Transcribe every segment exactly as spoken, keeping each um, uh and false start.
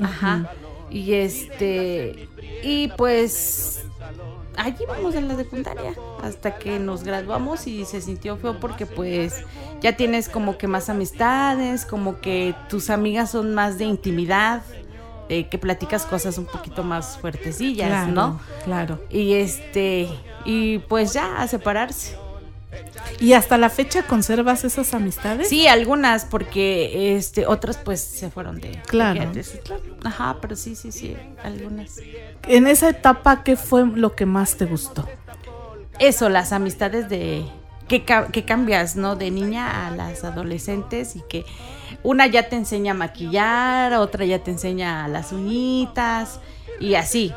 Ajá. Uh-huh. Y este, y pues allí vamos en la secundaria hasta que nos graduamos y se sintió feo porque pues ya tienes como que más amistades, como que tus amigas son más de intimidad, eh, que platicas cosas un poquito más fuertecillas, claro, ¿no? Claro. Y este, y pues ya a separarse. ¿Y hasta la fecha conservas esas amistades? Sí, algunas, porque este otras pues se fueron de... Claro. De, de, ajá, pero sí, sí, sí, algunas. En esa etapa, ¿qué fue lo que más te gustó? Eso, las amistades de... Que, que cambias, ¿no? De niña a las adolescentes y que una ya te enseña a maquillar, otra ya te enseña las uñitas y así.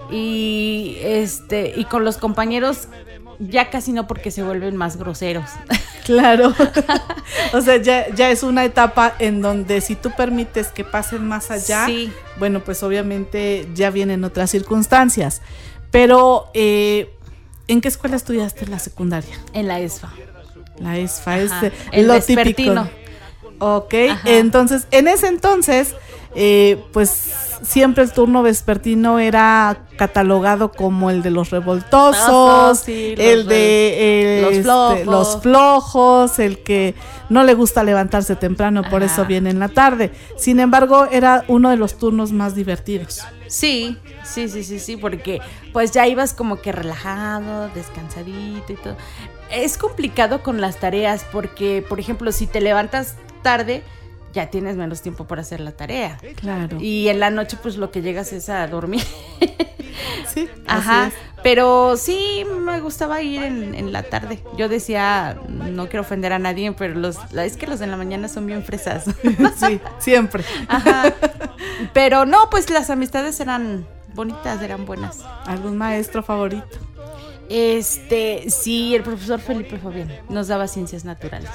Y este y con los compañeros ya casi no, porque se vuelven más groseros. Claro. O sea, ya, ya es una etapa en donde si tú permites que pasen más allá, sí. Bueno, pues obviamente ya vienen otras circunstancias. Pero, eh, ¿en qué escuela estudiaste la secundaria? En la ESFA. La ESFA es el lo vespertino. Típico. Ok, ajá. Entonces, en ese entonces, eh, pues siempre el turno vespertino era catalogado como el de los revoltosos, oh, sí, el los, de el, los, flojos. Este, los flojos, el que no le gusta levantarse temprano, por ajá. Eso viene en la tarde. Sin embargo, era uno de los turnos más divertidos. Sí, sí, sí, sí, sí, porque pues ya ibas como que relajado, descansadito y todo. Es complicado con las tareas porque, por ejemplo, si te levantas tarde, ya tienes menos tiempo para hacer la tarea. Claro. Y en la noche, pues lo que llegas es a dormir. Sí. Ajá. Pero sí me gustaba ir en, en la tarde. Yo decía, no quiero ofender a nadie, pero los, es que los de la mañana son bien fresas. Sí, siempre. Ajá. Pero no, pues las amistades eran bonitas, eran buenas. ¿Algún maestro favorito? Este, sí, el profesor Felipe Fabián nos daba ciencias naturales.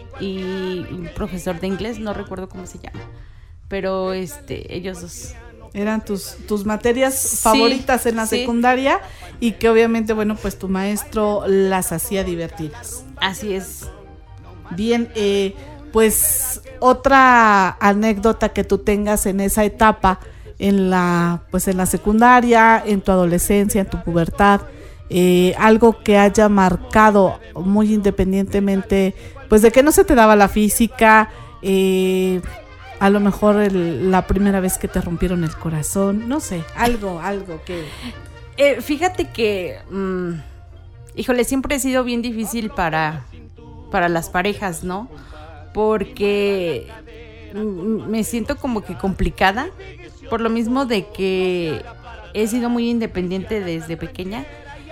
Y un profesor de inglés, no recuerdo cómo se llama, pero este, ellos dos. Eran tus, tus materias sí, favoritas en la sí. secundaria y que obviamente, bueno, pues tu maestro las hacía divertidas. Así es. Bien, eh, pues otra anécdota que tú tengas en esa etapa, en la, pues en la secundaria, en tu adolescencia, en tu pubertad, eh, algo que haya marcado muy independientemente, pues de que no se te daba la física, eh, a lo mejor el, la primera vez que te rompieron el corazón, no sé, algo, algo que... Eh, fíjate que, mmm, híjole, siempre he sido bien difícil para, para las parejas, ¿no? Porque me siento como que complicada, por lo mismo de que he sido muy independiente desde pequeña.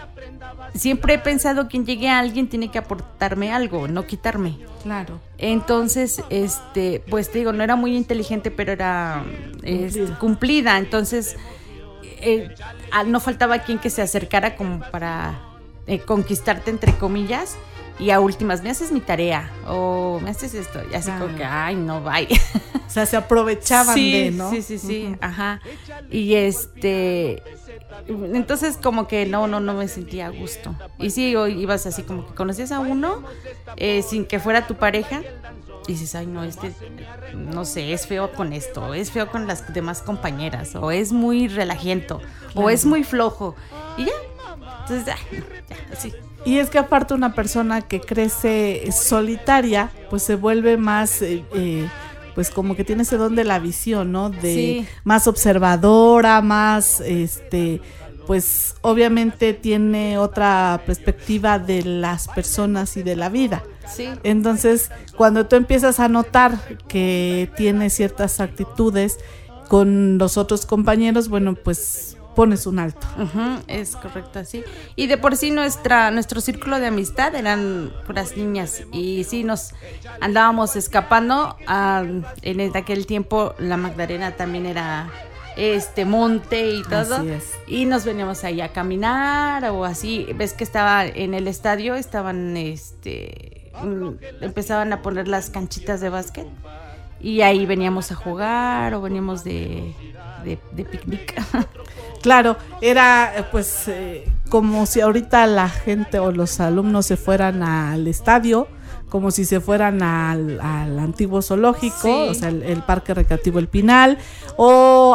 Siempre he pensado que quien llegue a alguien tiene que aportarme algo, no quitarme. Claro. Entonces, este, pues te digo, no era muy inteligente, pero era este, cumplida. cumplida. Entonces, eh, no faltaba quien que se acercara como para eh, conquistarte, entre comillas, y a últimas, me haces mi tarea, o me haces esto, y así claro. Como que, ay, no, bye. O sea, se aprovechaban sí, de, ¿no? Sí, sí, sí, uh-huh. Ajá. Y este... Entonces como que no, no, no me sentía a gusto. Y sí, ibas así como que conocías a uno eh, sin que fuera tu pareja y dices, ay no, este, no sé, es feo con esto, es feo con las demás compañeras, o es muy relajiento, claro. O es muy flojo. Y ya, entonces, ay, ya, así. Y es que aparte una persona que crece solitaria, pues se vuelve más... Eh, eh, pues como que tiene ese don de la visión, ¿no? De sí. Más observadora, más, este, pues obviamente tiene otra perspectiva de las personas y de la vida. Sí. Entonces, cuando tú empiezas a notar que tiene ciertas actitudes con los otros compañeros, bueno, pues pones un alto. Uh-huh, es correcto, sí. Y de por sí nuestra nuestro círculo de amistad eran puras niñas y sí nos andábamos escapando. Uh, en aquel tiempo la Magdalena también era este monte y todo. Así es. Y nos veníamos ahí a caminar o así. Ves que estaba en el estadio, estaban este empezaban a poner las canchitas de básquet y ahí veníamos a jugar o veníamos de de, de picnic. Claro, era pues eh, como si ahorita la gente o los alumnos se fueran al estadio, como si se fueran al, al antiguo zoológico, sí. O sea, el, el Parque Recreativo El Pinal, o